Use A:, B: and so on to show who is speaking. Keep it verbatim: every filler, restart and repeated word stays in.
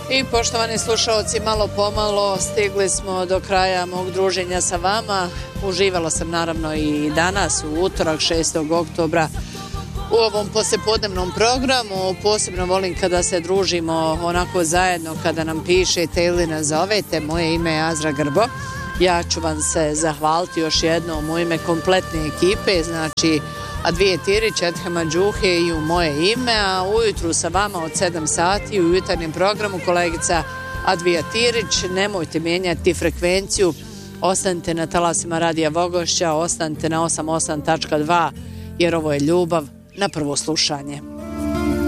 A: I poštovani slušalci, malo pomalo stigli smo do kraja mog druženja sa vama. Uživala sam naravno i danas u utorak šestog oktobra u ovom poslijepodnevnom programu. Posebno volim kada se družimo onako zajedno, kada nam pišete ili nazovete. Moje ime je Azra Grbo. Ja ću vam se zahvaliti još jednom u ime kompletne ekipe, znači Advije Tirić, Edhema Đuhe i u moje ime, a ujutru sa vama od sedam sati u jutarnjem programu kolegica Advija Tirić. Nemojte mijenjati frekvenciju, ostanite na talasima Radija Vogošća, ostanite na osam osam tačka dva jer ovo je ljubav na prvo slušanje.